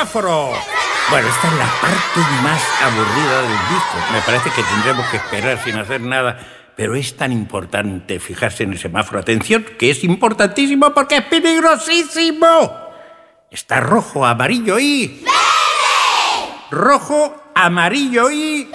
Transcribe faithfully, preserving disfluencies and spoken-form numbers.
semáforo. Bueno, esta es la parte más aburrida del disco. Me parece que tendremos que esperar sin hacer nada. Pero es tan importante fijarse en el semáforo. Atención, que es importantísimo porque es peligrosísimo. Está rojo, amarillo y... ¡verde! Rojo, amarillo y...